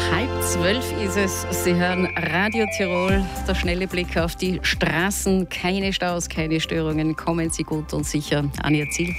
11:30 ist es. Sie hören Radio Tirol. Der schnelle Blick auf die Straßen. Keine Staus, keine Störungen. Kommen Sie gut und sicher an Ihr Ziel.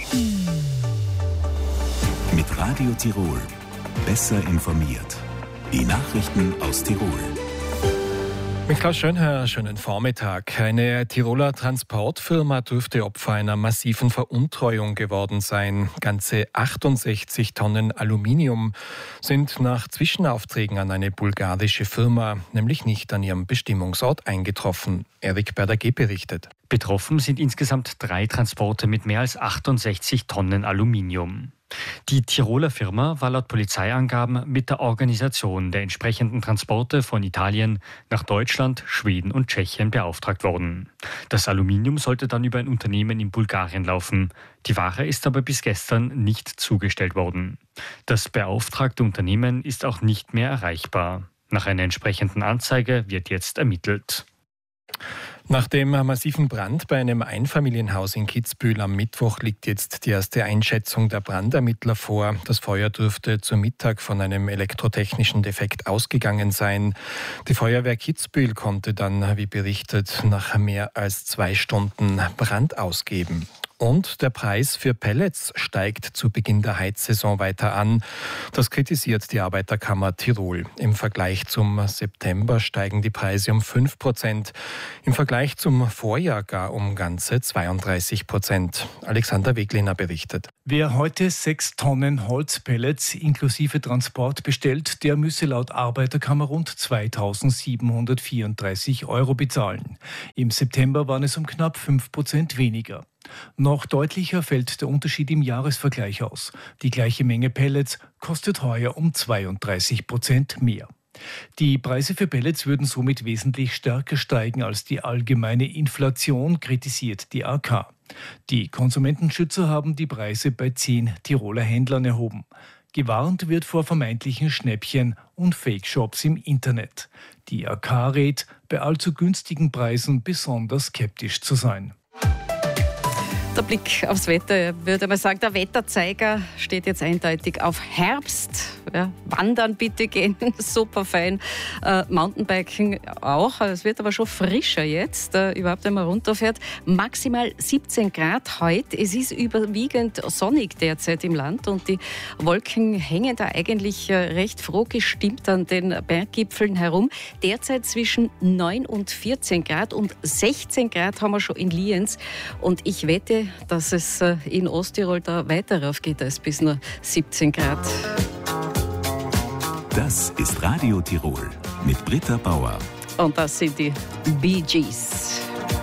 Mit Radio Tirol. Besser informiert. Die Nachrichten aus Tirol. Mit Klaus Schönherr, schönen Vormittag. Eine Tiroler Transportfirma dürfte Opfer einer massiven Veruntreuung geworden sein. Ganze 68 Tonnen Aluminium sind nach Zwischenaufträgen an eine bulgarische Firma, nämlich nicht an ihrem Bestimmungsort, eingetroffen. Erik Berdaget berichtet. Betroffen sind insgesamt 3 Transporte mit mehr als 68 Tonnen Aluminium. Die Tiroler Firma war laut Polizeiangaben mit der Organisation der entsprechenden Transporte von Italien nach Deutschland, Schweden und Tschechien beauftragt worden. Das Aluminium sollte dann über ein Unternehmen in Bulgarien laufen. Die Ware ist aber bis gestern nicht zugestellt worden. Das beauftragte Unternehmen ist auch nicht mehr erreichbar. Nach einer entsprechenden Anzeige wird jetzt ermittelt. Nach dem massiven Brand bei einem Einfamilienhaus in Kitzbühel am Mittwoch liegt jetzt die erste Einschätzung der Brandermittler vor. Das Feuer dürfte zu Mittag von einem elektrotechnischen Defekt ausgegangen sein. Die Feuerwehr Kitzbühel konnte dann, wie berichtet, nach mehr als 2 Stunden Brand ausgeben. Und der Preis für Pellets steigt zu Beginn der Heizsaison weiter an. Das kritisiert die Arbeiterkammer Tirol. Im Vergleich zum September steigen die Preise um 5%, im Vergleich zum Vorjahr gar um ganze 32%. Alexander Wegliner berichtet. Wer heute 6 Tonnen Holzpellets inklusive Transport bestellt, der müsse laut Arbeiterkammer rund 2.734 € bezahlen. Im September waren es um knapp 5% weniger. Noch deutlicher fällt der Unterschied im Jahresvergleich aus. Die gleiche Menge Pellets kostet heuer um 32% mehr. Die Preise für Pellets würden somit wesentlich stärker steigen als die allgemeine Inflation, kritisiert die AK. Die Konsumentenschützer haben die Preise bei 10 Tiroler Händlern erhoben. Gewarnt wird vor vermeintlichen Schnäppchen und Fake-Shops im Internet. Die AK rät, bei allzu günstigen Preisen besonders skeptisch zu sein. Der Blick aufs Wetter, ich würde mal sagen, der Wetterzeiger steht jetzt eindeutig auf Herbst. Ja, wandern bitte gehen, super fein. Mountainbiken auch, es wird aber schon frischer jetzt, überhaupt wenn man runterfährt. Maximal 17 Grad heute. Es ist überwiegend sonnig derzeit im Land und die Wolken hängen da eigentlich recht froh gestimmt an den Berggipfeln herum. Derzeit zwischen 9 und 14 Grad und 16 Grad haben wir schon in Lienz. Und ich wette, dass es in Osttirol da weiter rauf geht als bis nur 17 Grad. Das ist Radio Tirol mit Britta Bauer. Und das sind die Bee Gees.